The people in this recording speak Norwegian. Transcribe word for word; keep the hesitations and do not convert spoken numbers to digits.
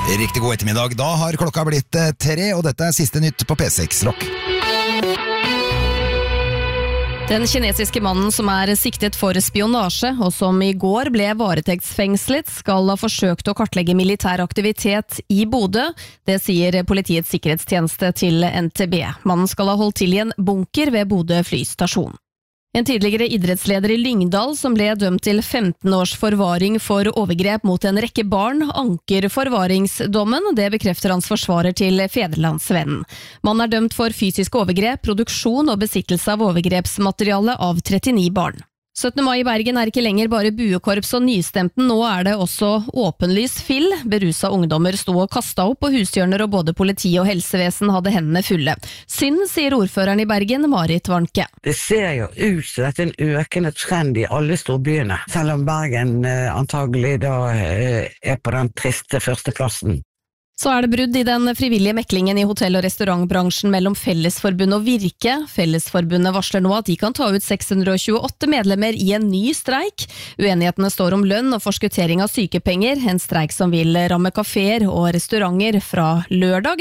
Riktig god ettermiddag. Da har klokka blitt eh, tre, og dette er siste nytt på P seks Rock. Den kinesiske mannen som er siktet for spionasje, og som i går ble varetektsfengslet, skal ha forsøkt å kartlegge militær aktivitet i Bodø. Det sier Politiets sikkerhetstjeneste til N T B. Mannen skal ha holdt til i en bunker ved Bodø flystasjon. En tidligere idrettsleder i Lyngdal som ble dømt til femten års forvaring for overgrep mot en rekke barn, anker forvaringsdommen. Det bekrefter hans forsvarer til Federlandsvennen. Mannen er dømt for fysisk overgrep, produksjon og besittelse av overgrepsmateriale av trettini barn. syttende mai i Bergen er ikke lenger bare buekorps og nystemten, nå er det også åpenlys fyll. Berusa ungdommer sto og kastet opp på hushjørner, og både politi og helsevesen hadde hendene fulle. Synd, sier ordføreren i Bergen, Marit Warnke. Det ser jo ut som dette er en økende trend i alle storbyene, selv om Bergen eh, antagelig da eh, er på den triste førsteplassen. Så er det brudd i den frivillige meklingen i hotell- og restaurantbransjen mellom Fellesforbundet og Virke. Fellesforbundet varsler nå at de kan ta ut seks hundre og tjueåtte medlemmer i en ny streik. Uenighetene står om lønn og forskuttering av sykepenger, en streik som vil ramme kaféer og restauranter fra lørdag.